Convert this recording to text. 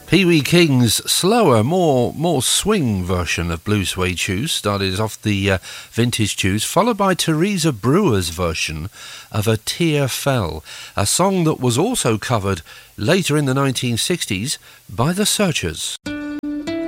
Pee Wee King's slower, more swing version of Blue Suede Shoes started off the Vintage Tunes, followed by Teresa Brewer's version of A Tear Fell, a song that was also covered later in the 1960s by The Searchers.